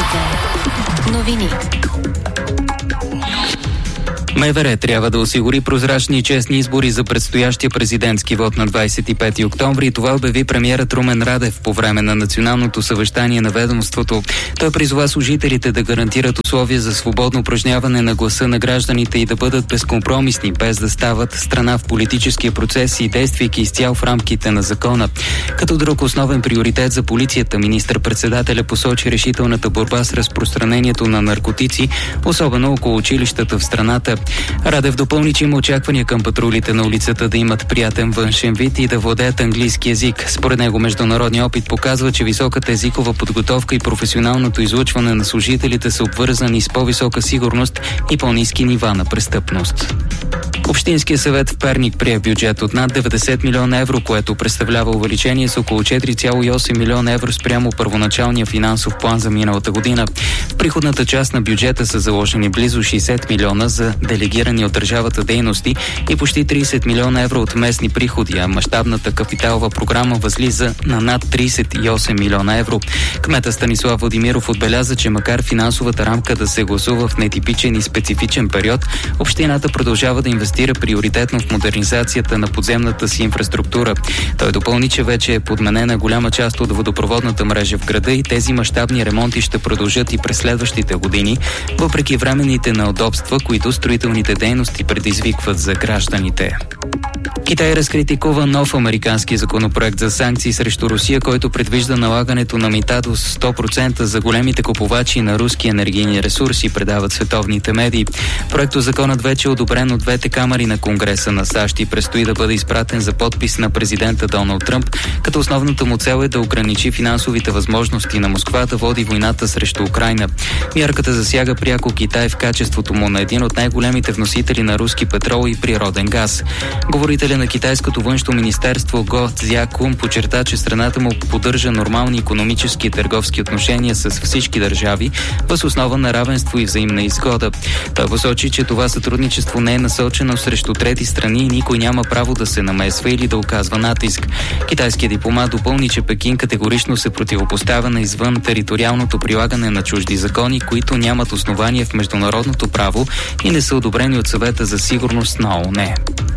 Вероника. Новини. МВР трябва да осигури прозрачни и честни избори за предстоящия президентски вод на 25 октомври. Това обяви премиерът Румен Радев по време на националното съвещание на ведомството. Той призова служителите да гарантират условия за свободно упражняване на гласа на гражданите и да бъдат безкомпромисни, без да стават страна в политическия процес и действайки изцяло в рамките на закона. Като друг основен приоритет за полицията, министър-председателя посочи решителната борба с разпространението на наркотици, особено около училищата в страната. Радев допълни, че има очаквания към патрулите на улицата да имат приятен външен вид и да владеят английски език. Според него международният опит показва, че високата езикова подготовка и професионалното излъчване на служителите са обвързани с по-висока сигурност и по-ниски нива на престъпност. Общинския съвет в Перник прие бюджет от над 90 милиона евро, което представлява увеличение с около 4,8 милиона евро спрямо първоначалния финансов план за миналата година. В приходната част на бюджета са заложени близо 60 милиона за делегирани от държавата дейности и почти 30 милиона евро от местни приходи, а мащабната капиталова програма възлиза на над 38 милиона евро. Кметът Станислав Владимиров отбеляза, че макар финансовата рамка да се гласува в нетипичен и специфичен период, общината продължава да инвестира приоритетно в модернизацията на подземната си инфраструктура. Той допълни, че вече е подменена голяма част от водопроводната мрежа в града и тези мащабни ремонти ще продължат и през следващите години, въпреки временните неудобства, които строителните дейности предизвикват за гражданите. Китай разкритикува нов американски законопроект за санкции срещу Русия, който предвижда налагането на мита до 100% за големите купувачи на руски енергийни ресурси, предават световните медии. Проектозаконът вече е одобрен от двете камари на Конгреса на САЩ и предстои да бъде изпратен за подпис на президента Доналд Тръмп, като основната му цел е да ограничи финансовите възможности на Москва да води войната срещу Украйна. Мярката засяга пряко Китай в качеството му на един от най-големите вносители на руски петрол и природен газ. Говорителя на китайското външно министерство Го Цзякун подчерта, че страната му поддържа нормални икономически и търговски отношения с всички държави, въз основа на равенство и взаимна изгода. Той посочи, че това сътрудничество не е насочено срещу трети страни и никой няма право да се намесва или да оказва натиск. Китайският дипломат допълни, че Пекин категорично се противопоставя на извън териториалното прилагане на чужди закони, които нямат основание в международното право и не са одобрени от Съвета за сигурност на ООН.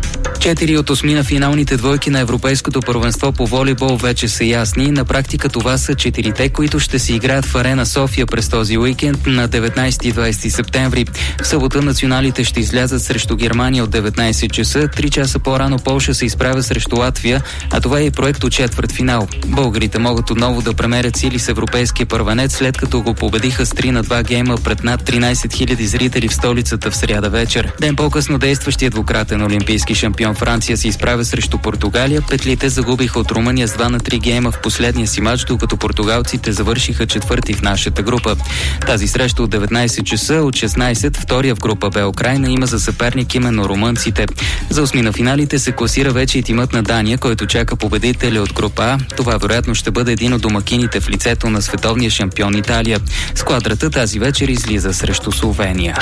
4 от 8 на финалните двойки на Европейското първенство по волейбол вече са ясни. На практика това са 4-те, които ще се играят в Арена София през този уикенд на 19 и 20 септември. В събота националите ще излязат срещу Германия от 19 часа. 3 часа по-рано Полша се изправя срещу Латвия, а това е и проект от четвъртфинал. Българите могат отново да премерят сили с европейския първенец, след като го победиха с 3-2 гейма пред над 13 000 зрители в столицата в сряда вечер. Ден по-късно действащият двукратен олимпийски шампион Франция се изправя срещу Португалия. Петлите загубиха от Румъния с 2-3 гейма в последния си матч, докато португалците завършиха четвърти в нашата група. Тази среща от 19 часа, от 16, втория в група бе Украйна, има за съперник именно румънците. За осми на финалите се класира вече и тимът на Дания, който чака победителя от група А. Това вероятно ще бъде един от домакините в лицето на световния шампион Италия. Сквадрата тази вечер излиза срещу Словения.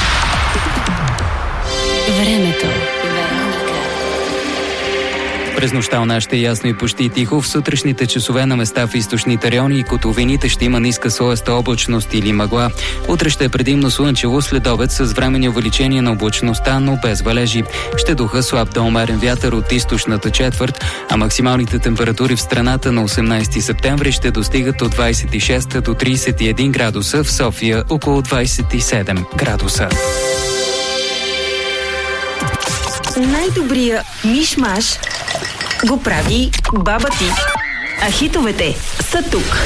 Времето. През нощта у нас ще е ясно и почти тихо. В сутрешните часове на места в източните райони и котловините ще има ниска слоеста облачност или мъгла. Утре ще е предимно слънчево, след обед с временни увеличения на облачността, но без валежи. Ще духа слаб до умерен вятър от източната четвърт, а максималните температури в страната на 18 септември ще достигат от 26 до 31 градуса, в София около 27 градуса. Най-добрия миш-маш го прави баба ти. А хитовете са тук.